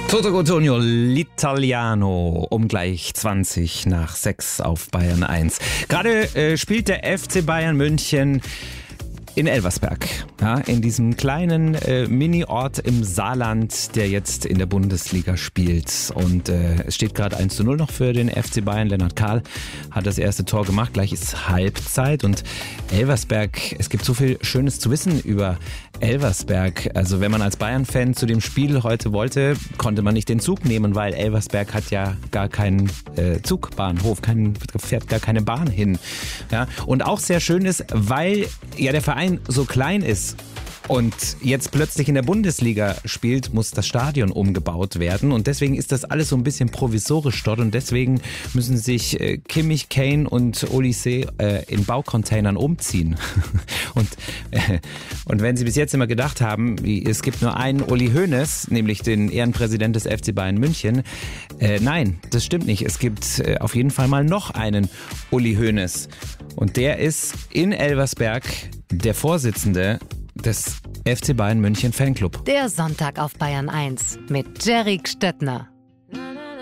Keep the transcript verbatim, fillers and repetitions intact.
Toto Cotugno, l'Italiano, um gleich zwanzig nach sechs auf Bayern eins. Gerade äh, spielt der F C Bayern München in Elversberg, ja, in diesem kleinen äh, Mini-Ort im Saarland, der jetzt in der Bundesliga spielt. Und äh, es steht gerade eins zu null noch für den F C Bayern. Lennart Kahl hat das erste Tor gemacht, gleich ist Halbzeit. Und Elversberg, es gibt so viel Schönes zu wissen über Elversberg. Also wenn man als Bayern-Fan zu dem Spiel heute wollte, konnte man nicht den Zug nehmen, weil Elversberg hat ja gar keinen äh, Zugbahnhof, kein, fährt gar keine Bahn hin. Ja, und auch sehr schön ist, weil ja der Verein so klein ist und jetzt plötzlich in der Bundesliga spielt, muss das Stadion umgebaut werden und deswegen ist das alles so ein bisschen provisorisch dort und deswegen müssen sich äh, Kimmich, Kane und Olise äh, in Baucontainern umziehen. und, äh, und wenn Sie bis jetzt immer gedacht haben, es gibt nur einen Uli Hoeneß, nämlich den Ehrenpräsident des F C Bayern München, äh, nein, das stimmt nicht. Es gibt äh, auf jeden Fall mal noch einen Uli Hoeneß und der ist in Elversberg der Vorsitzende des F C Bayern München Fanclub. Der Sonntag auf Bayern eins mit Jerry Stöttner.